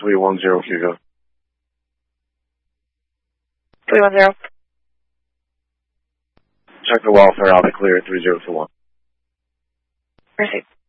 310 Hugo. 310. Check the welfare, I'll be clear at 3021. Perfect.